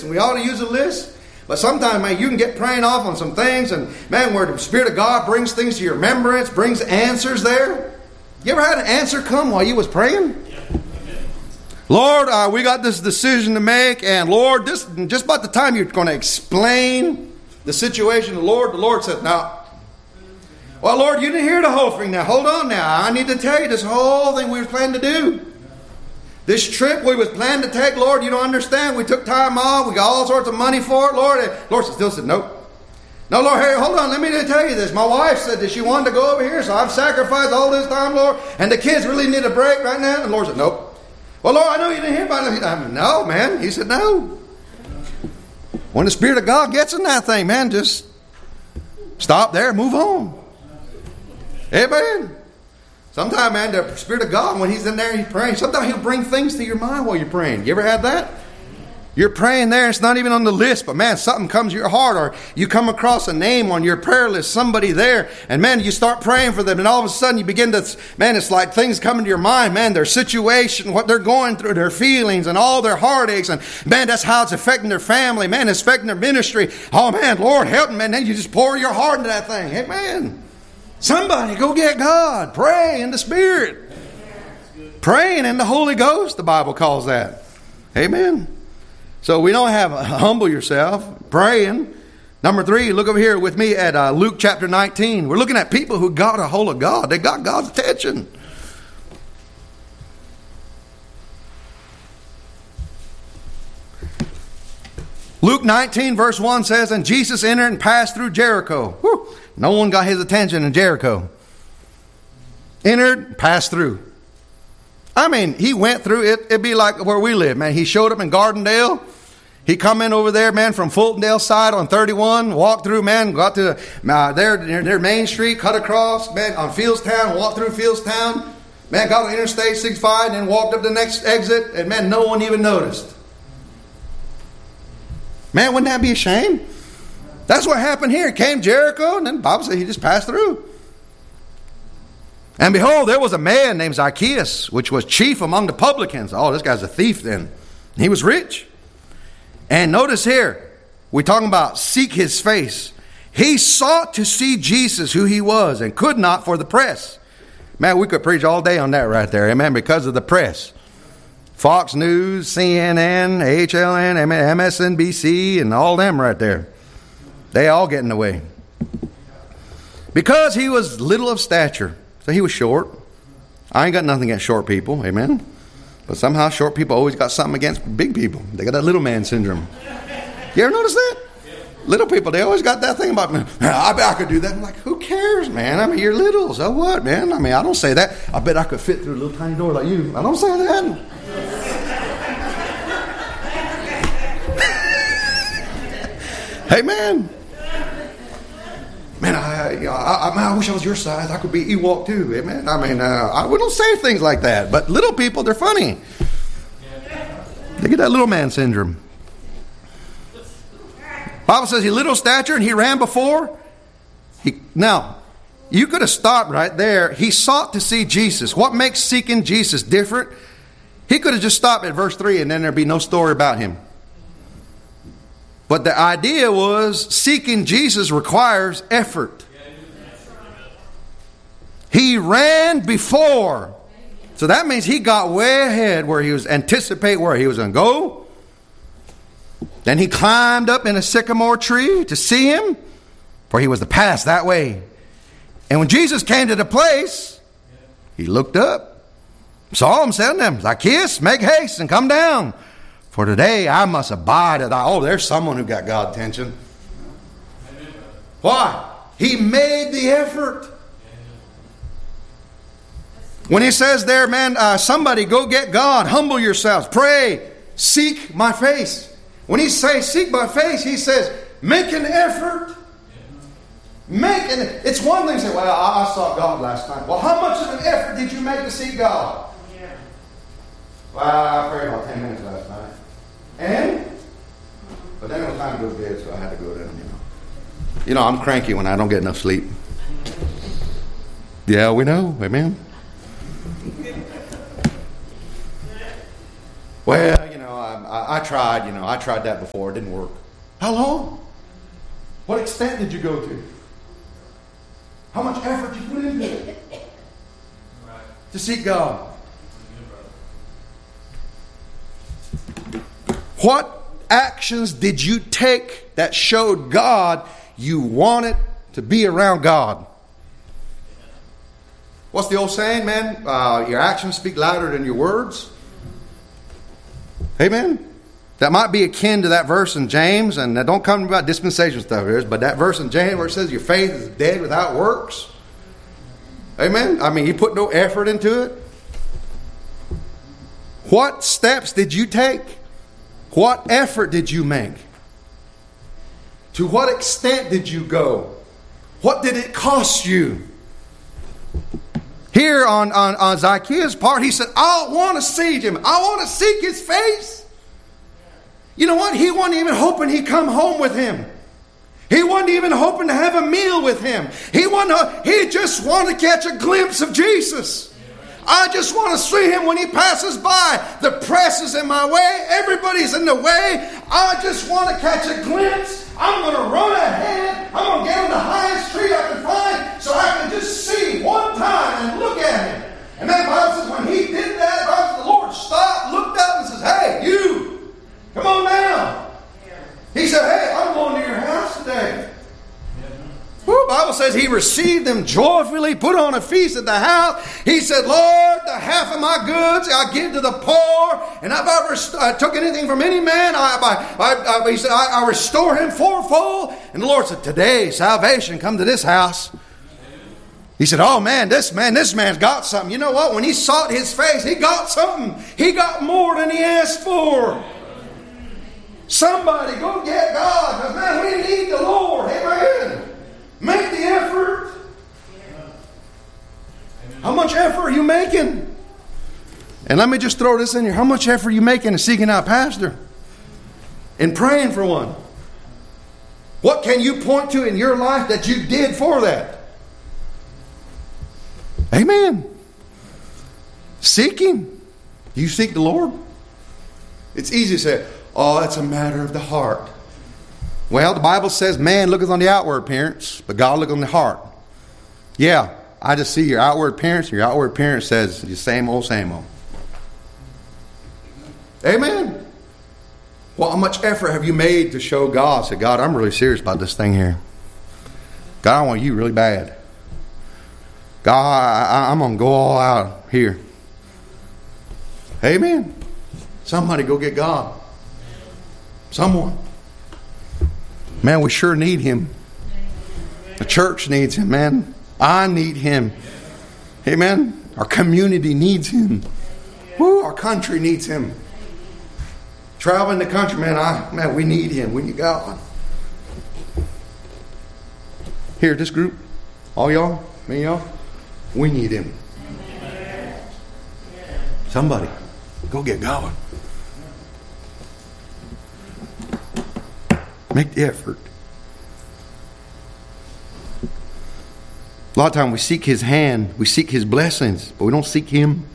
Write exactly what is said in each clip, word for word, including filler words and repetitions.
and we ought to use a list. But sometimes, man, you can get praying off on some things, and man, where the Spirit of God brings things to your remembrance, brings answers there. You ever had an answer come while you was praying? Lord, uh, we got this decision to make, and Lord, this just about the time you're going to explain the situation to the Lord, the Lord said, "Now, well, Lord, you didn't hear the whole thing. Now, hold on now. I need to tell you this whole thing we were planning to do. This trip we was planning to take, Lord, you don't understand. We took time off. We got all sorts of money for it, Lord." And Lord still said, "Nope. No, Lord, hey, hold on. Let me tell you this. My wife said that she wanted to go over here, so I've sacrificed all this time, Lord, and the kids really need a break right now." And the Lord said, "Nope. Well, Lord, I know you didn't hear about it." I mean, no, man. He said, "No." When the Spirit of God gets in that thing, man, just stop there, move on. Amen. Sometimes, man, the Spirit of God, when He's in there and He's praying, sometimes He'll bring things to your mind while you're praying. You ever had that? You're praying there, it's not even on the list, but man, something comes to your heart, or you come across a name on your prayer list, somebody there, and man, you start praying for them, and all of a sudden you begin to, man, it's like things come into your mind, man, their situation, what they're going through, their feelings, and all their heartaches, and man, that's how it's affecting their family, man, it's affecting their ministry. Oh man, Lord help them, man, then you just pour your heart into that thing. Hey man, somebody go get God, pray in the Spirit. Praying in the Holy Ghost, the Bible calls that. Amen. So we don't have uh, humble yourself, praying. Number three, look over here with me at uh, Luke chapter nineteen. We're looking at people who got a hold of God. They got God's attention. Luke nineteen verse one says, "And Jesus entered and passed through Jericho." Whew. No one got his attention in Jericho. Entered, passed through. I mean, he went through it. It'd be like where we live, man. He showed up in Gardendale. He come in over there, man, from Fultondale side on thirty-one, walked through, man, got to uh, their, their main street, cut across, man, on Fieldstown, walked through Fieldstown, man, got on Interstate sixty-five, and then walked up the next exit, and man, no one even noticed. Man, wouldn't that be a shame? That's what happened here. Came Jericho, and then the Bible said he just passed through. And behold, there was a man named Zacchaeus, which was chief among the publicans. Oh, this guy's a thief then. He was rich. And notice here, we're talking about seek his face. He sought to see Jesus, who he was, and could not for the press. Man, we could preach all day on that right there. Amen. Because of the press. Fox News, C N N, H L N, M S N B C, and all them right there. They all get in the way. Because he was little of stature. So he was short. I ain't got nothing against short people. Amen. But somehow short people always got something against big people. They got that little man syndrome. You ever notice that? Little people, they always got that thing about, me. I bet I could do that. I'm like, who cares, man? I mean, you're little. So what, man? I mean, I don't say that. I bet I could fit through a little tiny door like you. I don't say that. Hey, man. Man, I, you know, I, I, I wish I was your size. I could be Ewok too. Hey, man. I mean, uh, I, we don't say things like that. But little people, they're funny. They get that little man syndrome. Bible says he little stature and he ran before. He, now, you could have stopped right there. He sought to see Jesus. What makes seeking Jesus different? He could have just stopped at verse three and then there'd be no story about him. But the idea was seeking Jesus requires effort. He ran before. So that means he got way ahead where he was anticipate where he was going to go. Then he climbed up in a sycamore tree to see him, for he was to pass that way. And when Jesus came to the place, he looked up, saw him, said to him, "Zacchaeus, make haste and come down. For today I must abide at thy..." Oh, there's someone who got God's attention. Why? He made the effort. When he says there, man, uh, somebody go get God, humble yourselves, pray, seek my face. When he says seek my face, he says make an effort. Make an. It's one thing to say, well, I, I sought God last night. Well, how much of an effort did you make to seek God? Yeah. Well, I prayed about ten minutes last night. And? But then it was time to go to bed, so I had to go down, you know. You know, I'm cranky when I don't get enough sleep. Yeah, we know. Amen. Well, you know, I, I tried, you know, I tried that before. It didn't work. How long? What extent did you go to? How much effort did you put into it? To seek God. What actions did you take that showed God you wanted to be around God? What's the old saying, man? Uh, your actions speak louder than your words. Amen? That might be akin to that verse in James, and that don't come about dispensation stuff here, but that verse in James where it says your faith is dead without works. Amen? I mean, you put no effort into it. What steps did you take? What effort did you make? To what extent did you go? What did it cost you? Here on, on, on Zacchaeus' part, he said, I want to see him. I want to seek his face. You know what? He wasn't even hoping he'd come home with him. He wasn't even hoping to have a meal with him. He wasn't, he just wanted to catch a glimpse of Jesus. I just want to see him when he passes by. The press is in my way. Everybody's in the way. I just want to catch a glimpse. I'm going to run ahead. I'm going to get on the highest tree I can find so I can just see one time and look at him. And that Bible says when he did that, Bible, the Lord stopped, looked up and says, hey, you, come on down. He said, hey, I'm going to your house today. The Bible says he received them joyfully, put on a feast at the house. He said, Lord, the half of my goods I give to the poor. And if I rest- I took anything from any man, I, I, I, I, he said, I, I restore him fourfold. And the Lord said, today, salvation come to this house. He said, oh man, this man, this man's got something. You know what? When he sought his face, he got something. He got more than he asked for. Somebody go get God. Because man, we need the Lord. Amen. Make the effort. How much effort are you making? And let me just throw this in here. How much effort are you making in seeking out pastor? And praying for one? What can you point to in your life that you did for that? Amen. Seeking. You seek the Lord? It's easy to say, oh, it's a matter of the heart. Well, the Bible says man looketh on the outward appearance, but God looketh on the heart. Yeah, I just see your outward appearance. Your outward appearance says the same old, same old. Amen. Well, how much effort have you made to show God? Say, God, I'm really serious about this thing here. God, I want you really bad. God, I, I'm going to go all out here. Amen. Somebody go get God. Someone. Man, we sure need him. The church needs him, man. I need him. Amen. Our community needs him. Woo, our country needs him. Traveling the country, man, I man, we need him. We need God. Here, this group, all y'all, me y'all, we need him. Somebody, go get God. Make the effort. A lot of times we seek his hand, we seek his blessings, but we don't seek him.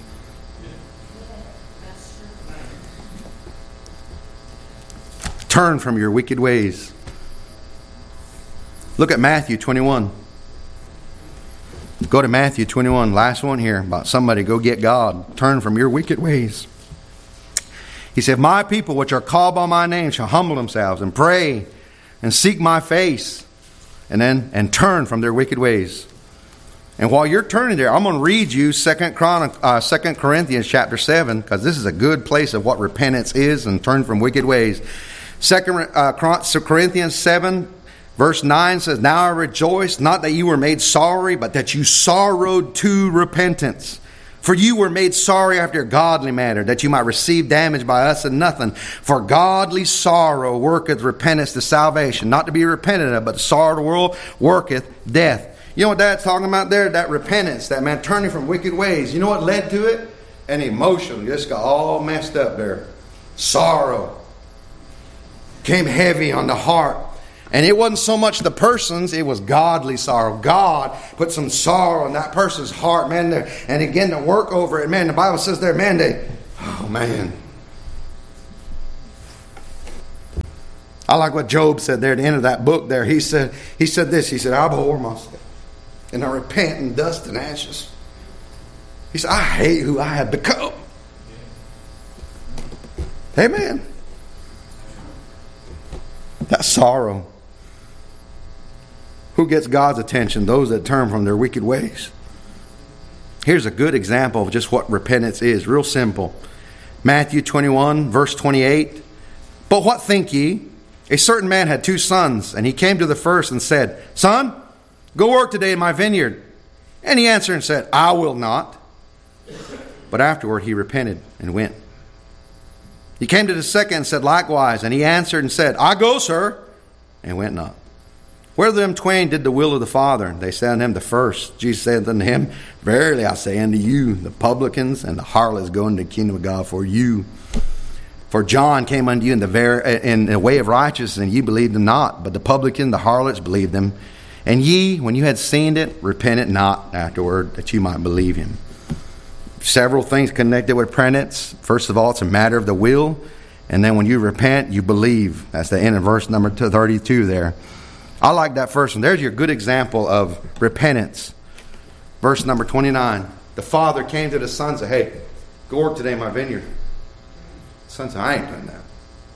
Turn from your wicked ways. Look at Matthew twenty-one. Go to Matthew twenty-one, last one here, about somebody go get God. Turn from your wicked ways. He said, my people which are called by my name shall humble themselves and pray and seek my face and then and turn from their wicked ways. And while you're turning there, I'm going to read you Second Corinthians chapter seven, because this is a good place of what repentance is and turn from wicked ways. Second Corinthians seven verse nine says, now I rejoice not that you were made sorry, but that you sorrowed to repentance. For you were made sorry after a godly manner, that you might receive damage by us and nothing. For godly sorrow worketh repentance to salvation. Not to be repented of, but the sorrow of the world worketh death. You know what Dad's talking about there? That repentance, that man turning from wicked ways. You know what led to it? An emotion just got all messed up there. Sorrow came heavy on the heart. And it wasn't so much the person's, it was godly sorrow. God put some sorrow in that person's heart, man. And again, to, and, again, to work over it, man, the Bible says there, man, they, oh, man. I like what Job said there at the end of that book there. He said, he said this. He said, I abhor myself, and I repent in dust and ashes. He said, I hate who I have become. Amen. That sorrow. Who gets God's attention? Those that turn from their wicked ways. Here's a good example of just what repentance is. Real simple. Matthew twenty-one, verse twenty-eight. But what think ye? A certain man had two sons, and he came to the first and said, Son, go work today in my vineyard. And he answered and said, I will not. But afterward he repented and went. He came to the second and said likewise, and he answered and said, I go, sir, and went not. Whether of them twain did the will of the Father? They said unto him, the first. Jesus said unto him, Verily I say unto you, the publicans and the harlots go into the kingdom of God for you. For John came unto you in the very in the way of righteousness, and ye believed him not. But the publicans, the harlots, believed him. And ye, when you had seen it, repented not afterward, that you might believe him. Several things connected with repentance. First of all, it's a matter of the will. And then when you repent, you believe. That's the end of verse number thirty-two there. I like that first one. There's your good example of repentance. Verse number twenty-nine. The father came to the son and said, Hey, go work today in my vineyard. The son said, I ain't doing that.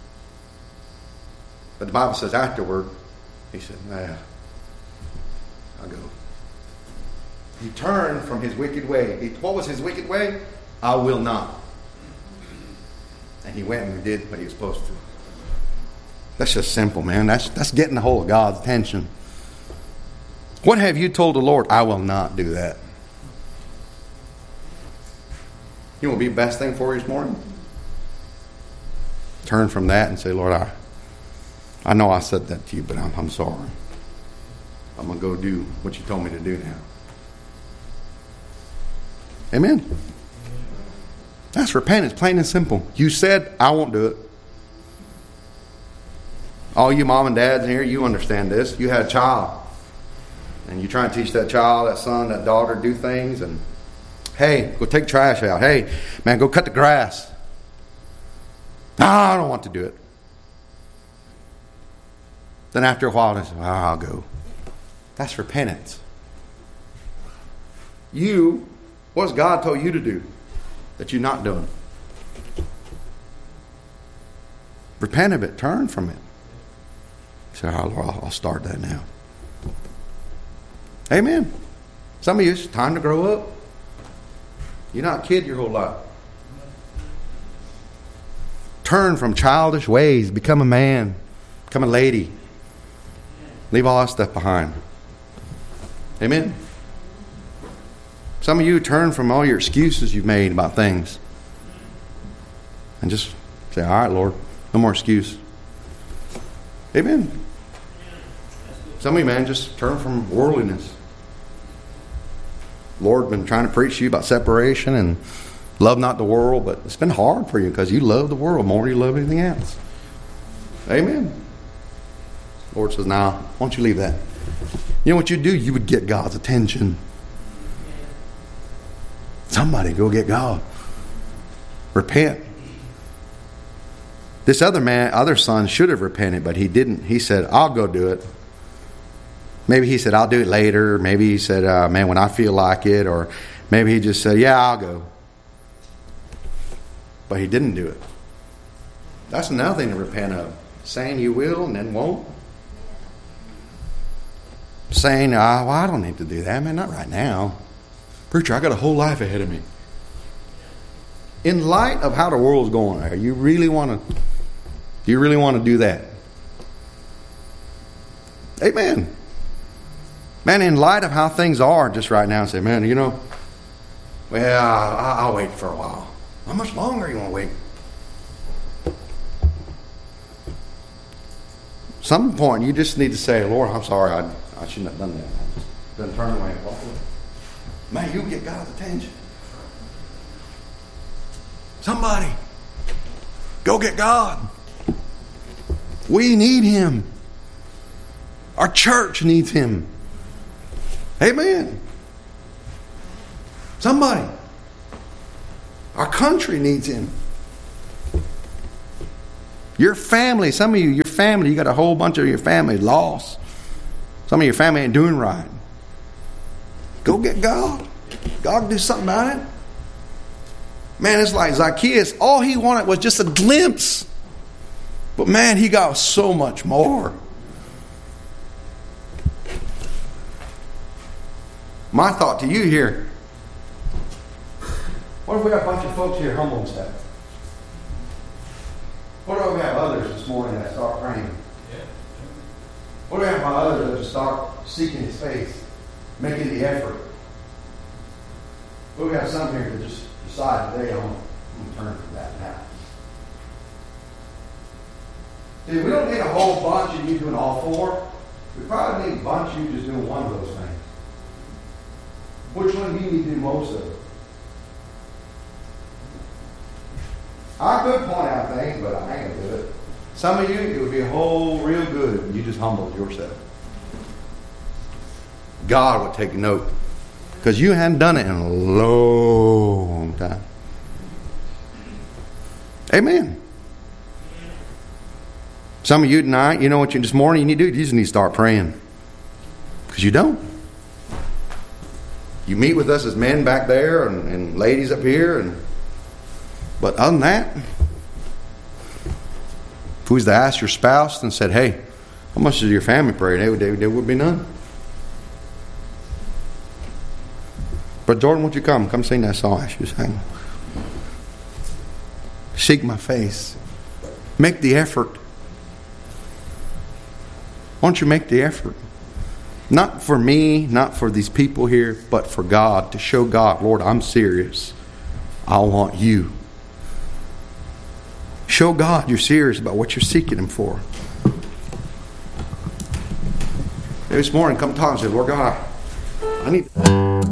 But the Bible says afterward, he said, Nah, I'll go. He turned from his wicked way. He, what was his wicked way? I will not. And he went and did what he was supposed to. That's just simple, man. That's that's getting a hold of God's attention. What have you told the Lord? I will not do that. You want to be the best thing for you this morning? Turn from that and say, Lord, I I know I said that to you, but I'm, I'm sorry. I'm going to go do what you told me to do now. Amen. That's repentance, plain and simple. You said, I won't do it. All you mom and dads in here, you understand this. You had a child, and you try and teach that child, that son, that daughter, do things, and hey, go take trash out. Hey, man, go cut the grass. No, I don't want to do it. Then after a while, they say, well, I'll go. That's repentance. You, what's God told you to do that you're not doing? Repent of it. Turn from it. Say, oh, Lord, I'll start that now. Amen. Some of you, it's time to grow up. You're not a kid your whole life. Turn from childish ways. Become a man. Become a lady. Leave all that stuff behind. Amen. Some of you turn from all your excuses you've made about things. And just say, all right, Lord, no more excuse. Amen. Some of you, man, just turn from worldliness. Lord been trying to preach to you about separation and love not the world, but it's been hard for you because you love the world more than you love anything else. Amen. Lord says, now, nah, why don't you leave that? You know what you'd do? You would get God's attention. Somebody go get God. Repent. This other man, other son should have repented, but he didn't. He said, I'll go do it. Maybe he said, I'll do it later. Maybe he said, uh, man, when I feel like it. Or maybe he just said, yeah, I'll go. But he didn't do it. That's another thing to repent of. Saying you will and then won't. Saying, oh, well, I don't need to do that, man, not right now. Preacher, I got a whole life ahead of me. In light of how the world's going, are you really want to do you really want to do that? Amen. Man, in light of how things are just right now, say, man, you know, well, I'll wait for a while. How much longer you want to wait? Some point you just need to say, Lord, I'm sorry, I, I shouldn't have done that. I just done turn away and walk away. Man, you'll get God's attention. Somebody, go get God. We need Him. Our church needs Him. Amen. Somebody. Our country needs Him. Your family, some of you, your family, you got a whole bunch of your family lost. Some of your family ain't doing right. Go get God. God can do something about it. Man, it's like Zacchaeus. All he wanted was just a glimpse. But man, he got so much more. My thought to you here. What if we got a bunch of folks here humble and stuff? What if we have others this morning that start praying? What do we have by others that start seeking His face, making the effort? What do we have some here that just decide today I'm going to turn from that now? See, we don't need a whole bunch of you doing all four. We probably need a bunch of you just doing one of those things. Which one do you need to do most of? I could point out things, but I ain't going to do it. Some of you, it would be a whole real good if you just humbled yourself. God would take note. Because you hadn't done it in a long time. Amen. Some of you tonight, you know what you this morning you need to do? You just need to start praying. Because you don't. You meet with us as men back there and, and ladies up here. and But other than that, if we was to ask your spouse and said, hey, how much does your family pray? There would, there would be none. But Jordan, won't you come? Come sing that song I should sing. Seek my face. Make the effort. Why don't you make the effort? Not for me, not for these people here, but for God. To show God, Lord, I'm serious. I want you. Show God you're serious about what you're seeking Him for. This morning, come talk and say, Lord God, I need...